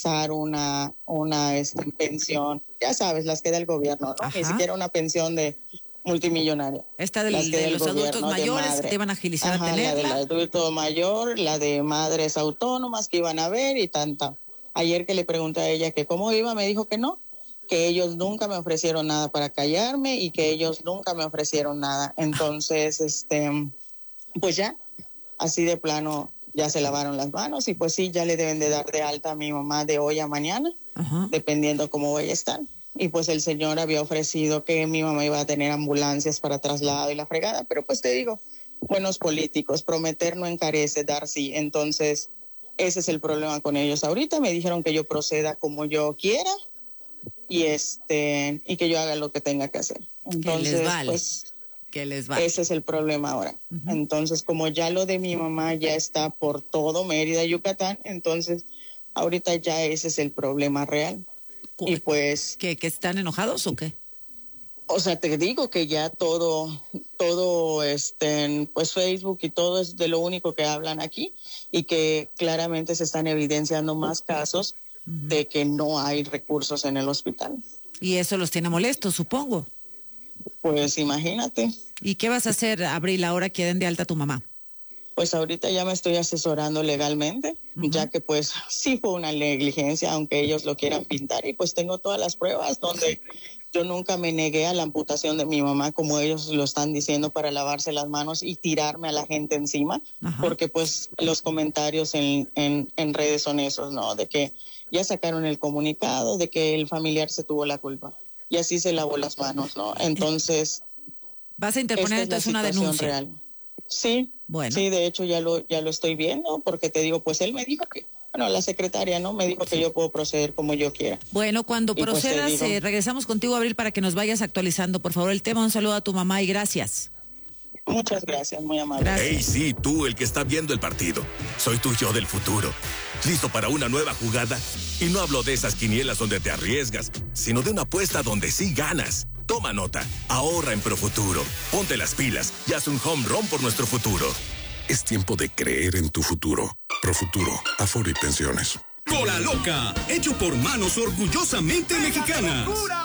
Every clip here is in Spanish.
garantizar una pensión, ya sabes, las que da el gobierno, ¿no? Ajá. Ni siquiera una pensión de multimillonaria. Esta de los adultos mayores que te iban a agilizar a tenerla. La del adulto mayor, la de madres autónomas que iban a ver y tanta. Ayer que le pregunté a ella que cómo iba, me dijo que no, que ellos nunca me ofrecieron nada para callarme y que ellos nunca me ofrecieron nada. Entonces, pues ya, así de plano, ya se lavaron las manos y pues sí, ya le deben de dar de alta a mi mamá de hoy a mañana, Ajá. dependiendo cómo vaya a estar. Y pues el señor había ofrecido que mi mamá iba a tener ambulancias para traslado y la fregada, pero pues te digo, buenos políticos, prometer no encarece, dar sí. Entonces, ese es el problema con ellos. Ahorita me dijeron que yo proceda como yo quiera y y que yo haga lo que tenga que hacer. Entonces, que les vale. Pues, que les vale. Ese es el problema ahora. Uh-huh. Entonces, como ya lo de mi mamá ya está por todo Mérida, Yucatán, entonces ahorita ya ese es el problema real. Y pues... ¿Que están enojados o qué? O sea, te digo que ya todo, pues Facebook y todo es de lo único que hablan aquí y que claramente se están evidenciando más casos de que no hay recursos en el hospital. Y eso los tiene molestos, supongo. Pues imagínate. ¿Y qué vas a hacer, Abril, ahora que den de alta a tu mamá? Pues ahorita ya me estoy asesorando legalmente, ya que pues sí fue una negligencia, aunque ellos lo quieran pintar, y pues tengo todas las pruebas donde yo nunca me negué a la amputación de mi mamá, como ellos lo están diciendo, para lavarse las manos y tirarme a la gente encima. Ajá. Porque pues los comentarios en redes son esos, ¿no? De que ya sacaron el comunicado, de que el familiar se tuvo la culpa, y así se lavó las manos, ¿no? Entonces... ¿Vas a interponer entonces una denuncia? Real. Sí, bueno. Sí, de hecho ya lo estoy viendo, porque te digo, pues él me dijo que, bueno, la secretaria, ¿no? Me dijo que yo puedo proceder como yo quiera. Bueno, cuando procedas, pues regresamos contigo, Abril, para que nos vayas actualizando, por favor, el tema. Un saludo a tu mamá y gracias. Muchas gracias, muy amable. Hey, sí, tú, el que está viendo el partido. Soy tu yo del futuro. ¿Listo para una nueva jugada? Y no hablo de esas quinielas donde te arriesgas, sino de una apuesta donde sí ganas. Toma nota, ahorra en Profuturo, ponte las pilas y haz un home run por nuestro futuro. Es tiempo de creer en tu futuro. Profuturo, Afore y Pensiones. Cola Loca, hecho por manos orgullosamente mexicanas.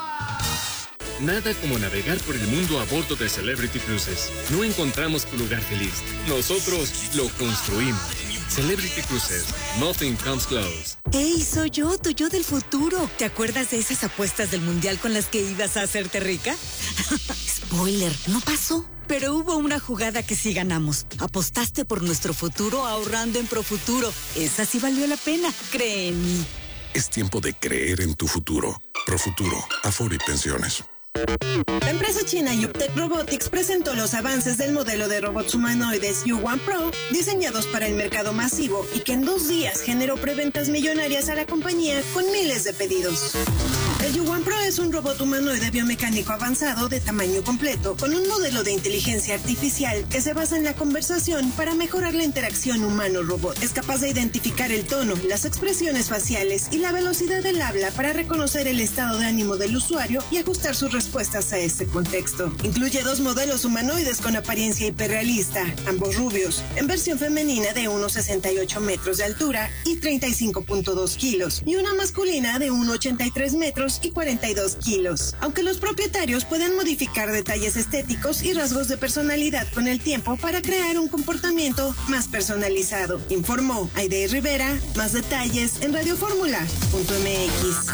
Nada como navegar por el mundo a bordo de Celebrity Cruises. No encontramos tu lugar feliz. Nosotros lo construimos. Celebrity Cruises. Nothing comes close. ¡Hey, soy yo, tu yo del futuro! ¿Te acuerdas de esas apuestas del mundial con las que ibas a hacerte rica? Spoiler, no pasó. Pero hubo una jugada que sí ganamos. Apostaste por nuestro futuro ahorrando en Profuturo. Esa sí valió la pena, cree en mí. Es tiempo de creer en tu futuro. Profuturo, Afore y Pensiones. La empresa china Yuptec Robotics presentó los avances del modelo de robots humanoides U1 Pro, diseñados para el mercado masivo y que en 2 días generó preventas millonarias a la compañía con miles de pedidos. El U1 Pro es un robot humanoide biomecánico avanzado de tamaño completo, con un modelo de inteligencia artificial que se basa en la conversación para mejorar la interacción humano-robot. Es capaz de identificar el tono, las expresiones faciales y la velocidad del habla para reconocer el estado de ánimo del usuario y ajustar sus respuestas a este contexto. Incluye 2 modelos humanoides con apariencia hiperrealista, ambos rubios, en versión femenina de 1,68 metros de altura y 35.2 kilos, y una masculina de 1,83 metros y 42 kilos. Aunque los propietarios pueden modificar detalles estéticos y rasgos de personalidad con el tiempo para crear un comportamiento más personalizado, informó Aide Rivera. Más detalles en radioformula.mx.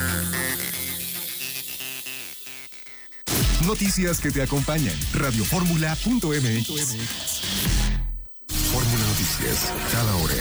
Noticias que te acompañan. Radioformula.mx. Fórmula Noticias, cada hora.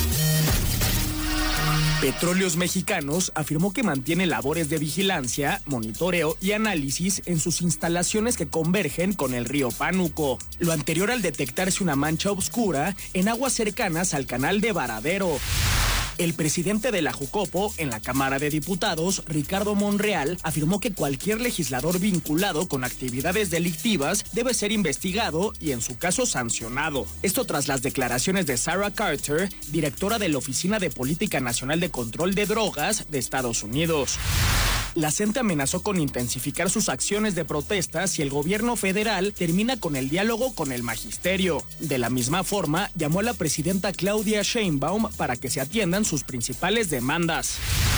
Petróleos Mexicanos afirmó que mantiene labores de vigilancia, monitoreo y análisis en sus instalaciones que convergen con el río Pánuco. Lo anterior al detectarse una mancha oscura en aguas cercanas al canal de Varadero. El presidente de la Jucopo en la Cámara de Diputados, Ricardo Monreal, afirmó que cualquier legislador vinculado con actividades delictivas debe ser investigado y en su caso sancionado. Esto tras las declaraciones de Sarah Carter, directora de la Oficina de Política Nacional de Control de Drogas de Estados Unidos. La CENTE amenazó con intensificar sus acciones de protesta si el gobierno federal termina con el diálogo con el magisterio. De la misma forma, llamó a la presidenta Claudia Sheinbaum para que se atiendan sus principales demandas.